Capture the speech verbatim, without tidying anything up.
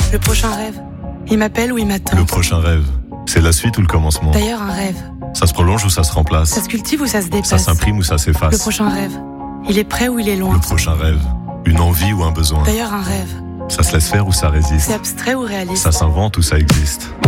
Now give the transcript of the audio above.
Le prochain rêve, il m'appelle ou il m'attend. Le prochain rêve, c'est la suite ou le commencement? D'ailleurs, un rêve, Ça se prolonge ou ça se remplace? ça se cultive ou ça se dépasse? Ça s'imprime ou ça Le s'efface? prochain rêve, il est près ou il est loin? Le prochain rêve, une envie ou un besoin? D'ailleurs, un rêve, Ça se laisse faire ou ça résiste? c'est abstrait ou réaliste? Ça s'invente ou ça existe?